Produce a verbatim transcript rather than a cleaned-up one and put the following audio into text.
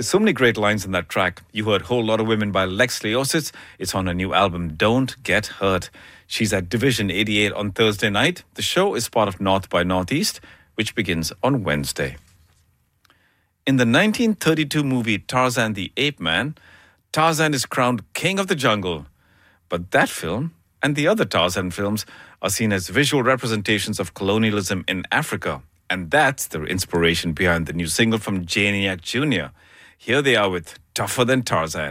There's so many great lines in that track. You heard Whole Lot of Women by Lex Leosis. It's on her new album, Don't Get Hurt. She's at Division eighty-eight on Thursday night. The show is part of North by Northeast, which begins on Wednesday. In the nineteen thirty-two movie Tarzan the Ape Man, Tarzan is crowned king of the jungle. But that film and the other Tarzan films are seen as visual representations of colonialism in Africa. And that's the inspiration behind the new single from Janiac Junior Here they are with Tougher Than Tarzan.